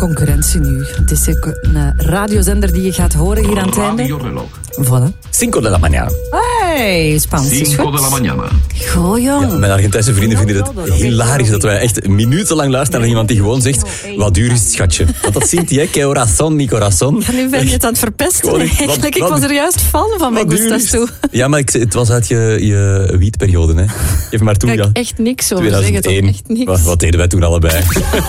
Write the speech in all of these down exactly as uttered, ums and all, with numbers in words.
concurrentie nu. Het is ook een radiozender die je gaat horen hier aan het einde. Voilà. Cinco de la mañana. Hey, Spaans is Cinco goed. de la mañana. Goh, jong. Ja, mijn Argentijnse vrienden vinden het hilarisch dat wij echt minutenlang luisteren naar iemand die gewoon zegt: wat duur is het, schatje? Want dat zingt hij, hè? Que corazón, mi corazón. Ja, nu ben je het aan het verpesten. Gewoon, wat- Eigenlijk, ik wat- was er juist fan van mijn Wat duur Gustas is toe. het? Ja, maar ik, het was uit je, je wietperiode, hè? Geef maar toe, Daar ja. kan ik echt niks over zeggen. Toch tweeduizend één. echt niks. Wat, wat deden wij toen allebei?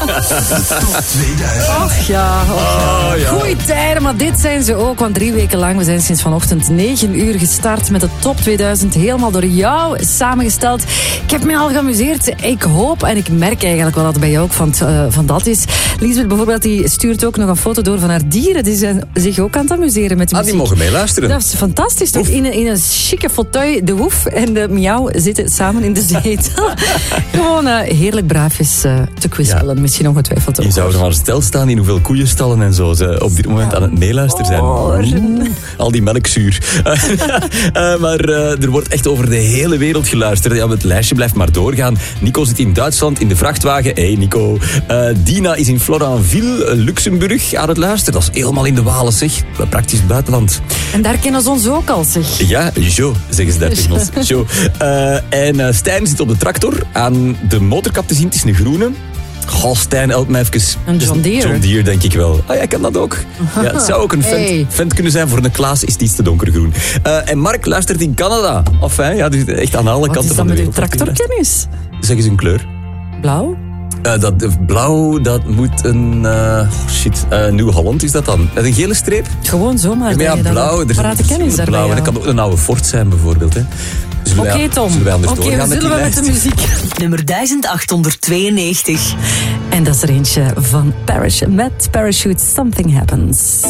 Och ja, och ja. Oh, ja. Goeie tijden, maar dit zijn ze ook. Want drie weken lang, we zijn sinds vanochtend negen uur gestart met de top tweeduizend. Helemaal door jou samengesteld. Ik heb me al geamuseerd. Ik hoop en ik merk eigenlijk wel dat het bij jou ook van, uh, van dat is. Liesbeth bijvoorbeeld, die stuurt ook nog een foto door van haar dieren. Die zijn zich ook aan het amuseren met de Ah, muziek. die mogen meeluisteren. Dat is fantastisch. Toch? In, een, in een chique fauteuil, de Woef en de Miauw zitten samen in de zetel. Gewoon uh, heerlijk braafjes uh, te kwispelen. Ja. Misschien ongetwijfeld ook. Je zou er maar stel staan in hoeveel koeienstallen en zo ze op dit moment aan het meeluisteren zijn. Oh, Oeh, al die melkzuur. uh, maar uh, er wordt echt over de hele wereld geluisterd. Ja, het lijstje blijft maar doorgaan. Nico zit in Duitsland in de vrachtwagen. Hé hey, Nico. Uh, Dina is in Florenville, Luxemburg, aan het luisteren. Dat is helemaal in de Walen, zeg. Praktisch buitenland. En daar kennen ze ons ook al, zeg. Ja, Jo, zeggen ze daar tegen ons. Jo. Uh, en uh, Stijn zit op de tractor. Aan de motorkap te zien, het is een groene. Goh, Stijn, help mij even. Een John Deere. John Deere, denk ik wel. Ah, jij kan dat ook. Ja, het zou ook een vent, Hey. vent kunnen zijn. Voor een Klaas is het iets te donkergroen. Uh, en Mark luistert in Canada. Enfin, ja, dus echt aan alle Wat kanten is van dat de met uw wereld. tractorkennis? Zeg eens een kleur. Blauw? Uh, dat, blauw, dat moet een... Uh, oh shit, uh, Nieuw-Holland is dat dan. Met een gele streep? Gewoon zomaar. Ja, maar ja, dat je dat blauw. ook- Er Waar had de kennis daar bij blauw. En jou? dat kan ook een oude Ford zijn, bijvoorbeeld. Hè. Zullen Oké, wij- Tom. Zullen wij anders Oké, doorgaan we met die zullen we met de lijst? muziek. Nummer duizend achthonderdtweeënnegentig. En dat is er eentje van Parish met Parachute Something Happens.